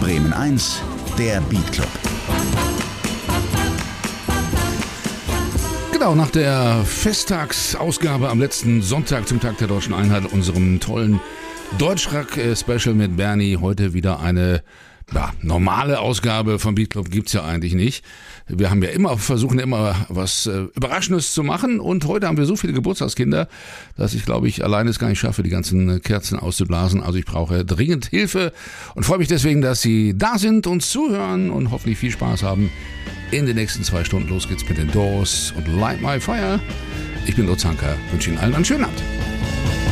Bremen 1, der Beat Club. Genau, nach der Festtagsausgabe am letzten Sonntag zum Tag der Deutschen Einheit, unserem tollen Deutschrock-Special mit Bernie, heute wieder eine normale Ausgabe vom Beat Club gibt's ja eigentlich nicht. Wir haben ja versuchen immer was Überraschendes zu machen und heute haben wir so viele Geburtstagskinder, dass ich glaube ich alleine es gar nicht schaffe, die ganzen Kerzen auszublasen. Also ich brauche dringend Hilfe und freue mich deswegen, dass Sie da sind und zuhören und hoffentlich viel Spaß haben. In den nächsten 2 Stunden los geht's mit den Doors und Light My Fire. Ich bin Lutz Hanker, wünsche Ihnen allen einen schönen Abend.